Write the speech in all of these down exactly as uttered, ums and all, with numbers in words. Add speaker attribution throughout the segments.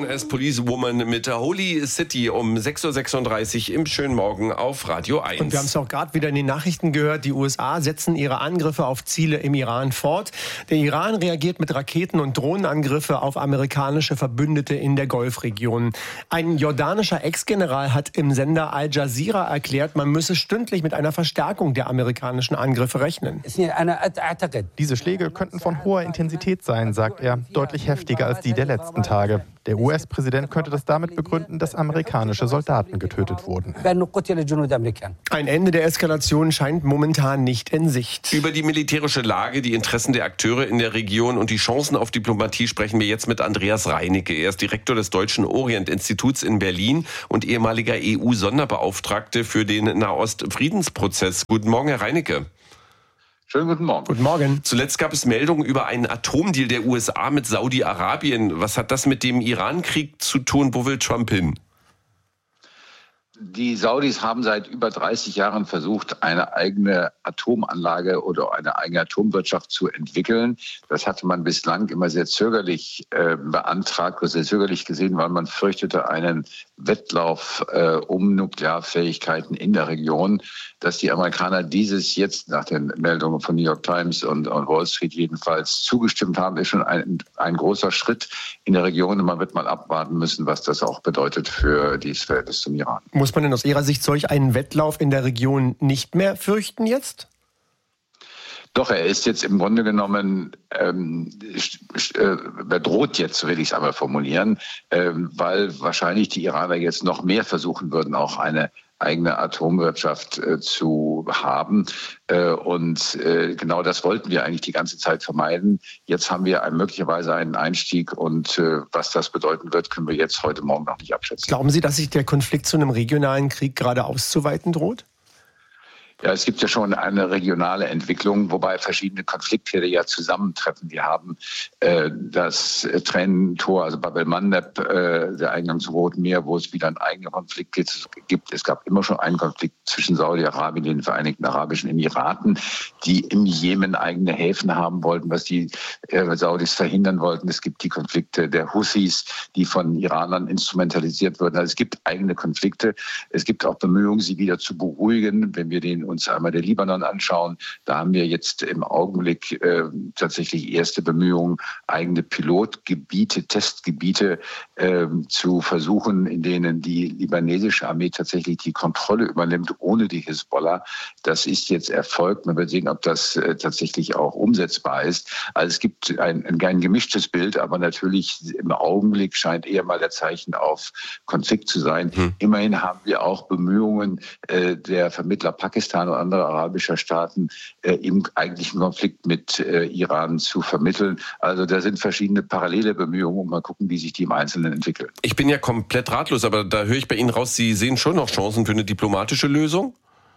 Speaker 1: as Policewoman mit der Holy City um sechs Uhr sechsunddreißig im schönen Morgen auf Radio eins.
Speaker 2: Und wir haben es auch gerade wieder in den Nachrichten gehört, die U S A setzen ihre Angriffe auf Ziele im Iran fort. Der Iran reagiert mit Raketen- und Drohnenangriffe auf amerikanische Verbündete in der Golfregion. Ein jordanischer Ex-General hat im Sender Al Jazeera erklärt, man müsse stündlich mit einer Verstärkung der amerikanischen Angriffe rechnen.
Speaker 3: Diese Schläge könnten von hoher Intensität sein, sagt er, deutlich heftiger als die der letzten Tage. Der U S-Präsident könnte das damit begründen, dass amerikanische Soldaten getötet wurden.
Speaker 2: Ein Ende der Eskalation scheint momentan nicht in Sicht.
Speaker 1: Über die militärische Lage, die Interessen der Akteure in der Region und die Chancen auf Diplomatie sprechen wir jetzt mit Andreas Reinecke. Er ist Direktor des Deutschen Orient-Instituts in Berlin und ehemaliger E U-Sonderbeauftragte für den Nahost-Friedensprozess. Guten Morgen, Herr Reinecke.
Speaker 4: Schönen guten Morgen.
Speaker 2: Guten Morgen.
Speaker 1: Zuletzt gab es Meldungen über einen Atomdeal der U S A mit Saudi-Arabien. Was hat das mit dem Iran-Krieg zu tun? Wo will Trump hin?
Speaker 4: Die Saudis haben seit über dreißig Jahren versucht, eine eigene Atomanlage oder eine eigene Atomwirtschaft zu entwickeln. Das hatte man bislang immer sehr zögerlich äh, beantragt oder sehr zögerlich gesehen, weil man fürchtete einen Wettlauf äh, um Nuklearfähigkeiten in der Region. Dass die Amerikaner dieses jetzt nach den Meldungen von New York Times und, und Wall Street jedenfalls zugestimmt haben, ist schon ein, ein großer Schritt in der Region. Und man wird mal abwarten müssen, was das auch bedeutet für dieses Verhältnis zum Iran.
Speaker 2: Muss man denn aus Ihrer Sicht solch einen Wettlauf in der Region nicht mehr fürchten jetzt?
Speaker 4: Doch, er ist jetzt im Grunde genommen, ähm, äh, bedroht jetzt, will ich es einmal formulieren, ähm, weil wahrscheinlich die Iraner jetzt noch mehr versuchen würden, auch eine eigene Atomwirtschaft äh, zu haben. Äh, und äh, genau das wollten wir eigentlich die ganze Zeit vermeiden. Jetzt haben wir ein, möglicherweise einen Einstieg und äh, was das bedeuten wird, können wir jetzt heute Morgen noch nicht abschätzen.
Speaker 2: Glauben Sie, dass sich der Konflikt zu einem regionalen Krieg gerade auszuweiten droht?
Speaker 4: Ja, es gibt ja schon eine regionale Entwicklung, wobei verschiedene Konfliktherde ja zusammentreffen. Wir haben äh, das Tränentor, also Bab el-Mandeb, äh, der Eingang zum Roten Meer, wo es wieder einen eigenen Konflikt gibt. Es gab immer schon einen Konflikt zwischen Saudi-Arabien und den Vereinigten Arabischen Emiraten, die im Jemen eigene Häfen haben wollten, was die äh, Saudis verhindern wollten. Es gibt die Konflikte der Houthis, die von Iranern instrumentalisiert wurden. Also es gibt eigene Konflikte. Es gibt auch Bemühungen, sie wieder zu beruhigen, wenn wir den uns einmal den Libanon anschauen. Da haben wir jetzt im Augenblick äh, tatsächlich erste Bemühungen, eigene Pilotgebiete, Testgebiete äh, zu versuchen, in denen die libanesische Armee tatsächlich die Kontrolle übernimmt, ohne die Hisbollah. Das ist jetzt erfolgt. Man wird sehen, ob das äh, tatsächlich auch umsetzbar ist. Also es gibt ein, ein, ein gemischtes Bild, aber natürlich im Augenblick scheint eher mal der Zeichen auf Konflikt zu sein. Hm. Immerhin haben wir auch Bemühungen äh, der Vermittler Pakistan und andere arabischer Staaten äh, im eigentlichen Konflikt mit äh, Iran zu vermitteln. Also da sind verschiedene parallele Bemühungen und mal gucken, wie sich die im Einzelnen entwickeln.
Speaker 1: Ich bin ja komplett ratlos, aber da höre ich bei Ihnen raus, Sie sehen schon noch Chancen für eine diplomatische Lösung?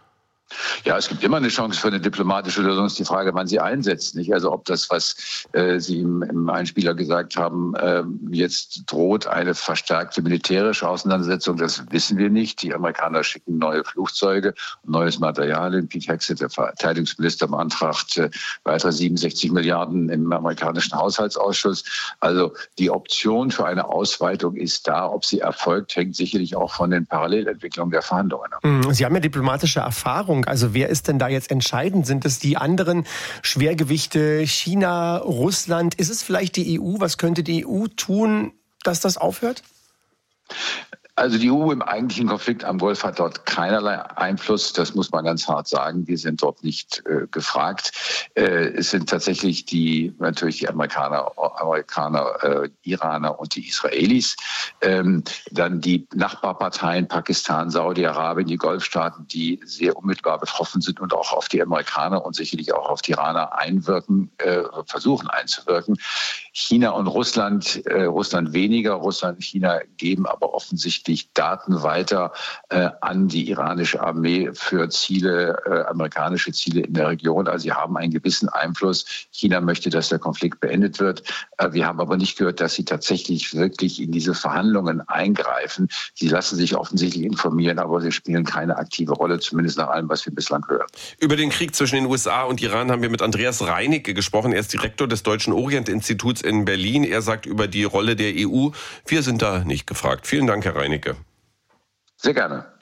Speaker 4: Ja, es gibt immer eine Chance für eine diplomatische Lösung. Es ist die Frage, wann sie einsetzt. Nicht? Also ob das, was äh, Sie im, im Einspieler gesagt haben, äh, jetzt droht eine verstärkte militärische Auseinandersetzung, das wissen wir nicht. Die Amerikaner schicken neue Flugzeuge und neues Material hin. Pete Hegseth, der Verteidigungsminister, beantragt äh, weitere siebenundsechzig Milliarden im amerikanischen Haushaltsausschuss. Also die Option für eine Ausweitung ist da. Ob sie erfolgt, hängt sicherlich auch von den Parallelentwicklungen der Verhandlungen ab.
Speaker 2: Sie haben ja diplomatische Erfahrung. Also wer ist denn da jetzt entscheidend? Sind es die anderen Schwergewichte, China, Russland? Ist es vielleicht die E U? Was könnte die E U tun, dass das aufhört?
Speaker 4: Also die E U im eigentlichen Konflikt am Golf hat dort keinerlei Einfluss. Das muss man ganz hart sagen. Wir sind dort nicht äh, gefragt. Äh, es sind tatsächlich die natürlich die Amerikaner, Amerikaner, äh, Iraner und die Israelis. Ähm, dann die Nachbarparteien Pakistan, Saudi-Arabien, die Golfstaaten, die sehr unmittelbar betroffen sind und auch auf die Amerikaner und sicherlich auch auf die Iraner einwirken, äh, versuchen einzuwirken. China und Russland, äh, Russland weniger. Russland und China geben aber offensichtlich Daten weiter äh, an die iranische Armee für Ziele, äh, amerikanische Ziele in der Region. Also sie haben einen gewissen Einfluss. China möchte, dass der Konflikt beendet wird. Äh, wir haben aber nicht gehört, dass sie tatsächlich wirklich in diese Verhandlungen eingreifen. Sie lassen sich offensichtlich informieren, aber sie spielen keine aktive Rolle, zumindest nach allem, was wir bislang hören.
Speaker 1: Über den Krieg zwischen den U S A und Iran haben wir mit Andreas Reinecke gesprochen. Er ist Direktor des Deutschen Orient-Instituts in Berlin. Er sagt über die Rolle der E U, wir sind da nicht gefragt. Vielen Dank, Herr Reinicke.
Speaker 4: Sehr gerne.